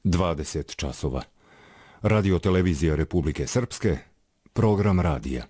20 časova. Radio televizija Republike Srpske, program radija.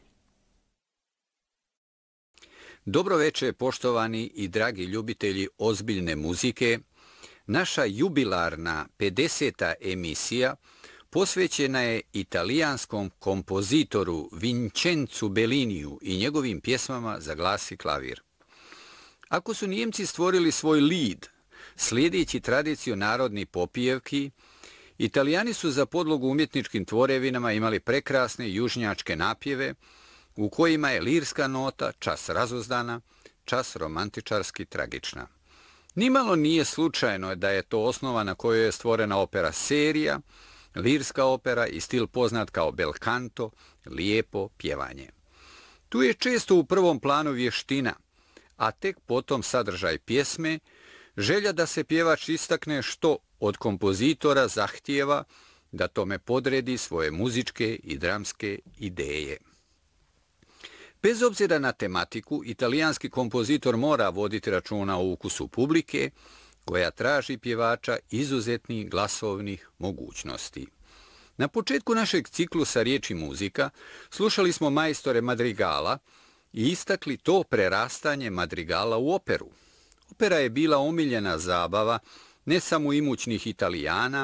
Dobro večer, poštovani i dragi ljubitelji ozbiljne muzike. Naša jubilarna 50. emisija posvećena je italijanskom kompozitoru Vincenzu Belliniju i njegovim pjesmama za glas i klavir. Ako su Nijemci stvorili svoj lied, slijedeći tradiciju narodnih popijevki, Italijani su za podlogu umjetničkim tvorevinama imali prekrasne južnjačke napjeve u kojima je lirska nota čas razuzdana, čas romantičarski tragična. Nimalo nije slučajno da je to osnova na kojoj je stvorena opera serija, lirska opera i stil poznat kao bel canto, lijepo pjevanje. Tu je često u prvom planu vještina, a tek potom sadržaj pjesme, želja da se pjevač istakne što od kompozitora zahtijeva da tome podredi svoje muzičke i dramske ideje. Bez obzira na tematiku, italijanski kompozitor mora voditi računa o ukusu publike, koja traži pjevača izuzetnih glasovnih mogućnosti. Na početku našeg ciklusa Riječi muzika slušali smo majstore madrigala i istakli to prerastanje madrigala u operu. Opera je bila omiljena zabava ne samo imućnih Italijana,